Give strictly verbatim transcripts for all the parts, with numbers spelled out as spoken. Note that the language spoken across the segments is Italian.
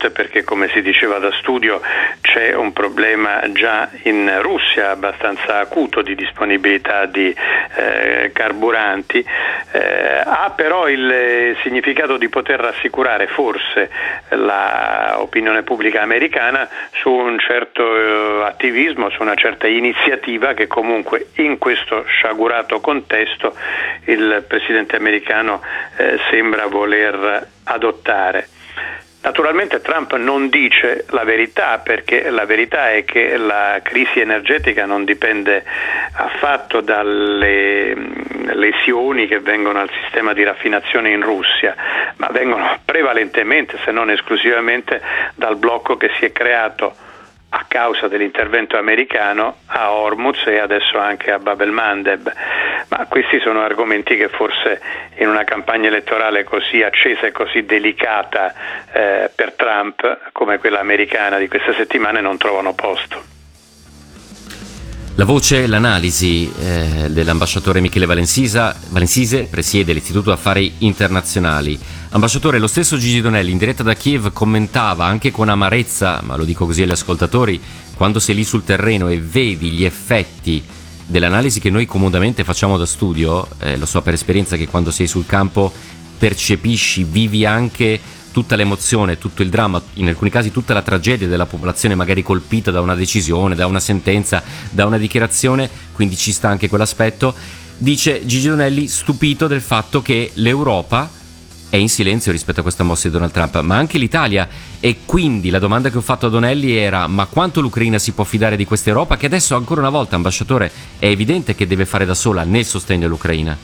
tutte, perché come si diceva da studio c'è un problema già in Russia abbastanza acuto di disponibilità di eh, carburanti, eh, ha però il significato di poter rassicurare forse l'opinione pubblica americana su un certo eh, attivismo, su una certa iniziativa che comunque in questo sciagurato contesto il presidente americano eh, sembra voler adottare. Naturalmente Trump non dice la verità, perché la verità è che la crisi energetica non dipende affatto dalle lesioni che vengono al sistema di raffinazione in Russia, ma vengono prevalentemente, se non esclusivamente, dal blocco che si è creato a causa dell'intervento americano a Hormuz e adesso anche a Bab el-Mandeb. Ma questi sono argomenti che forse in una campagna elettorale così accesa e così delicata eh, per Trump come quella americana di queste settimane non trovano posto. La voce, l'analisi eh, dell'ambasciatore Michele Valensisa, Valensise, presiede l'Istituto Affari Internazionali. Ambasciatore, lo stesso Gigi Donelli in diretta da Kiev commentava anche con amarezza, ma lo dico così agli ascoltatori, quando sei lì sul terreno e vedi gli effetti dell'analisi che noi comodamente facciamo da studio, eh, lo so per esperienza che quando sei sul campo percepisci, vivi anche tutta l'emozione, tutto il dramma, in alcuni casi tutta la tragedia della popolazione magari colpita da una decisione, da una sentenza, da una dichiarazione, quindi ci sta anche quell'aspetto. Dice Gigi Donelli stupito del fatto che l'Europa è in silenzio rispetto a questa mossa di Donald Trump, ma anche l'Italia, e quindi la domanda che ho fatto a Donelli era: ma quanto l'Ucraina si può fidare di questa Europa che adesso ancora una volta, ambasciatore, è evidente che deve fare da sola nel sostegno all'Ucraina?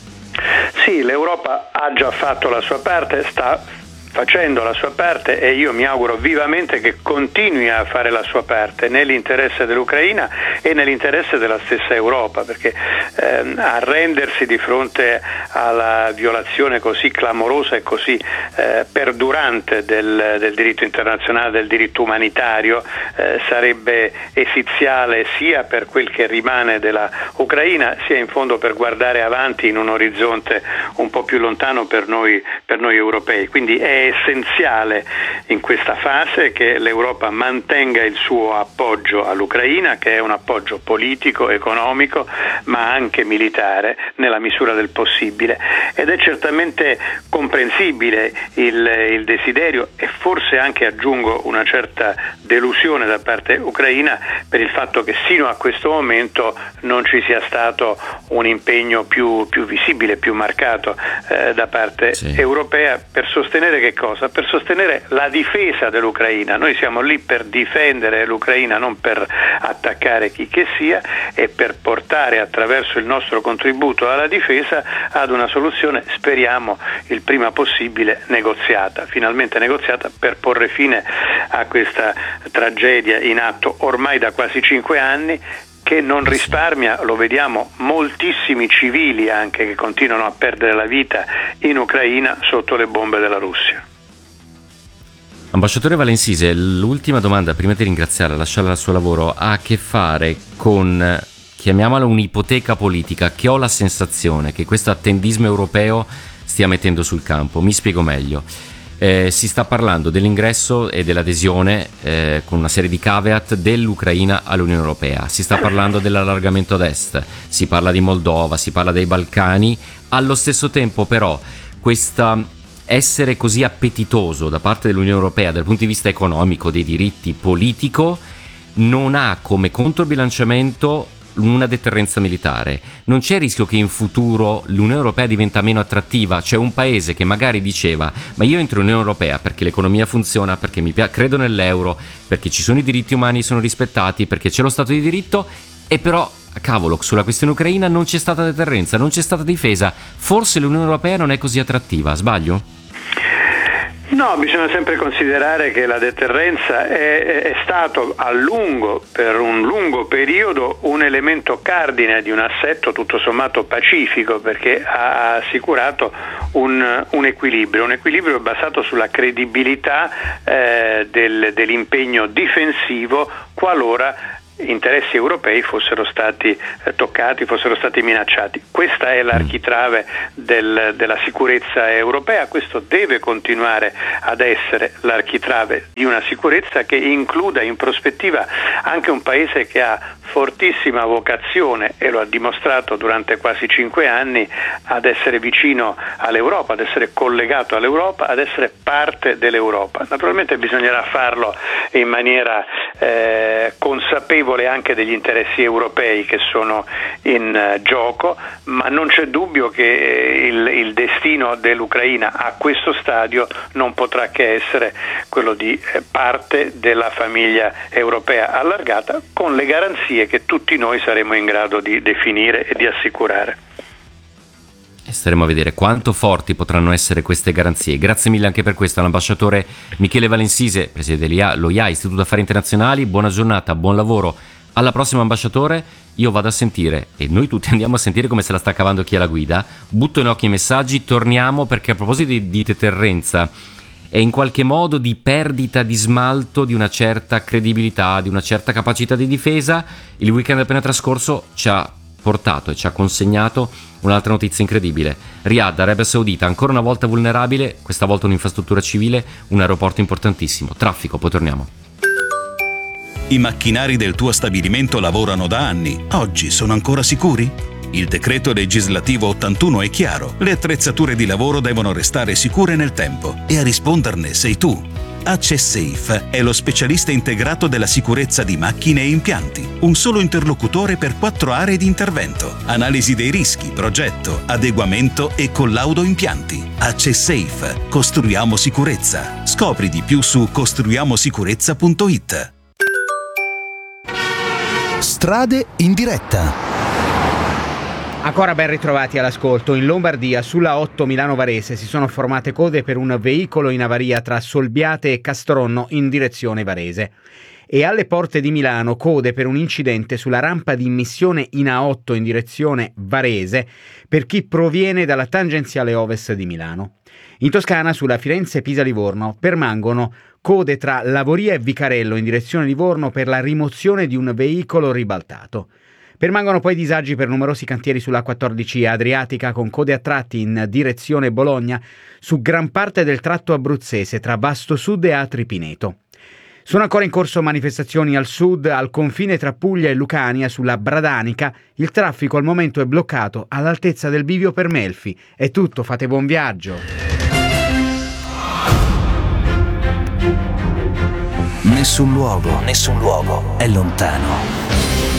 Sì, l'Europa ha già fatto la sua parte, sta facendo la sua parte e io mi auguro vivamente che continui a fare la sua parte nell'interesse dell'Ucraina e nell'interesse della stessa Europa, perché ehm, arrendersi di fronte alla violazione così clamorosa e così eh, perdurante del, del diritto internazionale, del diritto umanitario, eh, sarebbe esiziale sia per quel che rimane della Ucraina, sia in fondo per guardare avanti in un orizzonte un po' più lontano per noi, per noi europei. Quindi è essenziale in questa fase che l'Europa mantenga il suo appoggio all'Ucraina, che è un appoggio politico, economico, ma anche militare nella misura del possibile, ed è certamente comprensibile il, il desiderio e forse anche, aggiungo, una certa delusione da parte ucraina per il fatto che sino a questo momento non ci sia stato un impegno più, più visibile, più marcato eh, da parte sì. europea per sostenere che cosa? Per sostenere la difesa dell'Ucraina. Noi siamo lì per difendere l'Ucraina, non per attaccare chi che sia, e per portare attraverso il nostro contributo alla difesa ad una soluzione, speriamo il prima possibile, negoziata, finalmente negoziata, per porre fine a questa tragedia in atto ormai da quasi cinque anni, che non risparmia, lo vediamo, moltissimi civili anche che continuano a perdere la vita in Ucraina sotto le bombe della Russia. Ambasciatore Valensise, l'ultima domanda, prima di ringraziarla, lasciarla al suo lavoro, ha a che fare con, chiamiamola, un'ipoteca politica che ho la sensazione che questo attendismo europeo stia mettendo sul campo. Mi spiego meglio. Eh, si sta parlando dell'ingresso e dell'adesione eh, con una serie di caveat dell'Ucraina all'Unione Europea, si sta parlando dell'allargamento ad est, si parla di Moldova, si parla dei Balcani. Allo stesso tempo però questa essere così appetitoso da parte dell'Unione Europea dal punto di vista economico, dei diritti, politico, non ha come controbilanciamento una deterrenza militare. Non c'è il rischio che in futuro l'Unione Europea diventa meno attrattiva? C'è un paese che magari diceva: ma io entro nell'Unione Europea perché l'economia funziona, perché mi piace, credo nell'euro, perché ci sono i diritti umani, sono rispettati, perché c'è lo Stato di diritto, e però cavolo, sulla questione ucraina non c'è stata deterrenza, non c'è stata difesa. Forse l'Unione Europea non è così attrattiva, sbaglio? No, bisogna sempre considerare che la deterrenza è, è stato a lungo, per un lungo periodo, un elemento cardine di un assetto tutto sommato pacifico, perché ha assicurato un, un equilibrio, un equilibrio basato sulla credibilità eh, del, dell'impegno difensivo qualora interessi europei fossero stati eh, toccati, fossero stati minacciati. Questa è l'architrave del, della sicurezza europea, questo deve continuare ad essere l'architrave di una sicurezza che includa in prospettiva anche un paese che ha fortissima vocazione, e lo ha dimostrato durante quasi cinque anni, ad essere vicino all'Europa, ad essere collegato all'Europa, ad essere parte dell'Europa. Naturalmente bisognerà farlo in maniera eh, consapevole anche degli interessi europei che sono in eh, gioco, ma non c'è dubbio che eh, il, il destino dell'Ucraina a questo stadio non potrà che essere quello di eh, parte della famiglia europea allargata, con le garanzie che tutti noi saremo in grado di definire e di assicurare. E staremo a vedere quanto forti potranno essere queste garanzie. Grazie mille anche per questo all'ambasciatore Michele Valensise, presidente dell'O I A, Istituto Affari Internazionali. Buona giornata, buon lavoro. Alla prossima, ambasciatore. Io vado a sentire, e noi tutti andiamo a sentire come se la sta cavando chi è alla guida. Butto in occhio i messaggi, torniamo, perché a proposito di, di deterrenza e in qualche modo di perdita di smalto di una certa credibilità, di una certa capacità di difesa, il weekend appena trascorso ci ha portato e ci ha consegnato un'altra notizia incredibile. Riyadh, Arabia Saudita, ancora una volta vulnerabile, questa volta un'infrastruttura civile, un aeroporto importantissimo. Traffico, poi torniamo. I macchinari del tuo stabilimento lavorano da anni. Oggi sono ancora sicuri? Il decreto legislativo ottantuno è chiaro. Le attrezzature di lavoro devono restare sicure nel tempo, e a risponderne sei tu. AccessSafe è lo specialista integrato della sicurezza di macchine e impianti. Un solo interlocutore per quattro aree di intervento. Analisi dei rischi, progetto, adeguamento e collaudo impianti. AccessSafe. Costruiamo sicurezza. Scopri di più su costruiamosicurezza punto it. Strade in diretta. Ancora ben ritrovati all'ascolto. In Lombardia, sulla otto Milano-Varese, si sono formate code per un veicolo in avaria tra Solbiate e Castronno in direzione Varese. E alle porte di Milano, code per un incidente sulla rampa di immissione in A otto in direzione Varese per chi proviene dalla tangenziale ovest di Milano. In Toscana, sulla Firenze-Pisa-Livorno, permangono code tra Lavoria e Vicarello in direzione Livorno per la rimozione di un veicolo ribaltato. Permangono poi disagi per numerosi cantieri sulla quattordici Adriatica, con code a tratti in direzione Bologna su gran parte del tratto abruzzese tra Vasto Sud e Atri Pineto. Sono ancora in corso manifestazioni al sud, al confine tra Puglia e Lucania, sulla Bradanica. Il traffico al momento è bloccato all'altezza del bivio per Melfi. È tutto, fate buon viaggio. Nessun luogo, nessun luogo è lontano.